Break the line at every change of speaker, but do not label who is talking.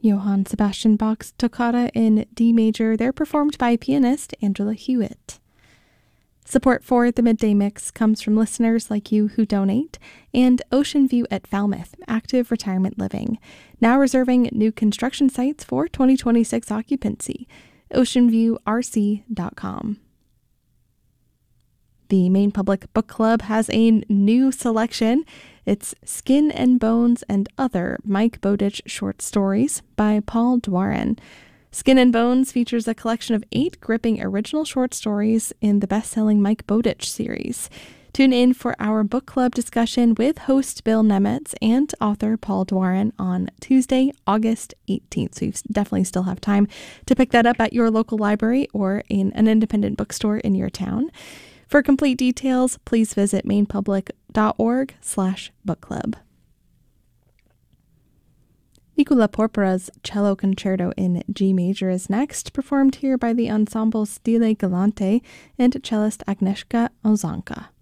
Johann Sebastian Bach's Toccata in D major. They're performed by pianist Angela Hewitt. Support for the Midday Mix comes from listeners like you who donate, and Ocean View at Falmouth, active retirement living, now reserving new construction sites for 2026 occupancy. oceanviewrc.com. The Maine Public Book Club has a new selection. It's Skin and Bones and Other Mike Bowditch Short Stories by Paul Dwarin. Skin and Bones features a collection of 8 gripping original short stories in the best-selling Mike Bowditch series. Tune in for our book club discussion with host Bill Nemetz and author Paul Dwarin on Tuesday, August 18th. So you definitely still have time to pick that up at your local library or in an independent bookstore in your town. For complete details, please visit mainepublic.org/book club. Nicola Porpora's Cello Concerto in G major is next, performed here by the ensemble Stile Galante and cellist Agnieszka Ozanka.